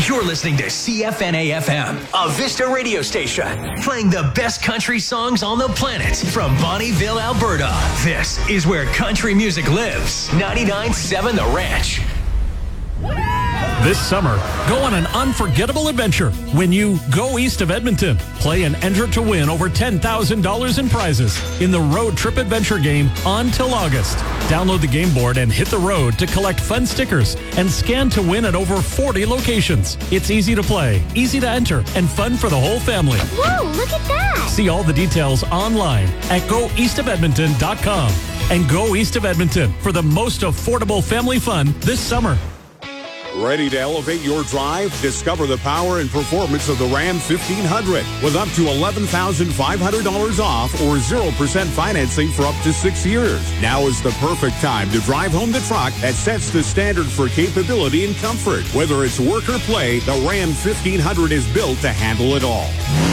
You're listening to CFNA-FM, a Vista radio station, playing the best country songs on the planet from Bonnieville, Alberta. This is where country music lives. 99.7 The Ranch. This summer, go on an unforgettable adventure when you go east of Edmonton. Play and enter to win over $10,000 in prizes in the Road Trip Adventure game on till August. Download the game board and hit the road to collect fun stickers and scan to win at over 40 locations. It's easy to play, easy to enter, and fun for the whole family. Whoa, look at that! See all the details online at goeastofedmonton.com. And go east of Edmonton for the most affordable family fun this summer. Ready to elevate your drive? Discover the power and performance of the Ram 1500 with up to $11,500 off or 0% financing for up to 6 years. Now is the perfect time to drive home the truck that sets the standard for capability and comfort. Whether it's work or play, the Ram 1500 is built to handle it all.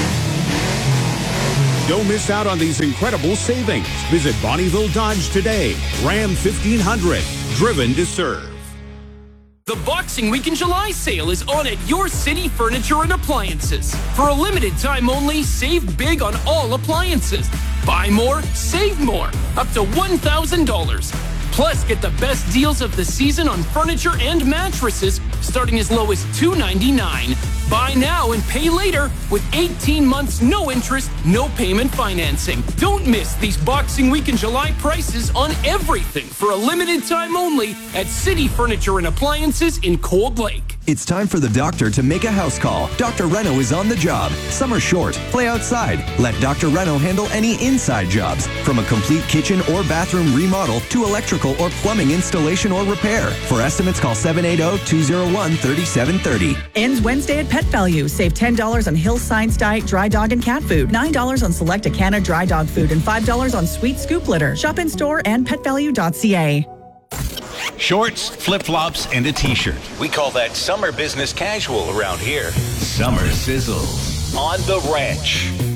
Don't miss out on these incredible savings. Visit Bonnieville Dodge today. Ram 1500, driven to serve. The Boxing Week in July sale is on at your City Furniture and Appliances. For a limited time only, save big on all appliances. Buy more, save more, up to $1,000. Plus, get the best deals of the season on furniture and mattresses, starting as low as $299. Buy now and pay later with 18 months, no interest, no payment financing. Don't miss these Boxing Week in July prices on everything for a limited time only at City Furniture and Appliances in Cold Lake. It's time for the doctor to make a house call. Dr. Reno is on the job. Summer's short. Play outside. Let Dr. Reno handle any inside jobs, from a complete kitchen or bathroom remodel to electrical or plumbing installation or repair. For estimates, call 780-201-3730. Ends Wednesday at Pet Value. Save $10 on Hill Science Diet dry dog and cat food, $9 on select Acana dry dog food, and $5 on Sweet Scoop litter. Shop in store and petvalue.ca. Shorts, flip-flops, and a t-shirt. We call that summer business casual around here. Summer sizzles on the ranch.